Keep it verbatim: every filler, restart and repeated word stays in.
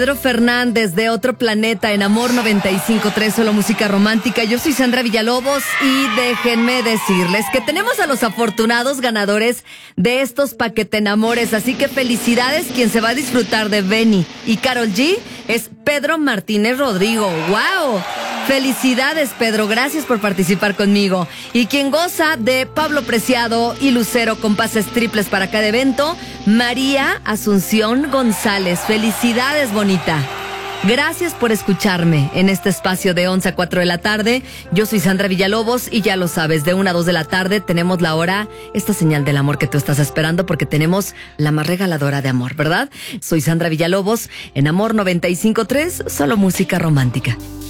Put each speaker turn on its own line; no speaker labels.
Pedro Fernández de Otro Planeta en Amor noventa y cinco punto tres, solo música romántica. Yo soy Sandra Villalobos y déjenme decirles que tenemos a los afortunados ganadores de estos paquete enamores, así que felicidades. Quien se va a disfrutar de Benny y Karol G es Pedro Martínez Rodrigo. ¡Wow! Felicidades, Pedro, gracias por participar conmigo. Y quien goza de Pablo Preciado y Lucero con pases triples para cada evento, María Asunción González. Felicidades, bonita. Gracias por escucharme en este espacio de once a cuatro de la tarde. Yo soy Sandra Villalobos y ya lo sabes, de una a dos de la tarde tenemos la hora, esta señal del amor que tú estás esperando, porque tenemos la más regaladora de amor, ¿verdad? Soy Sandra Villalobos en Amor noventa y cinco punto tres, solo música romántica.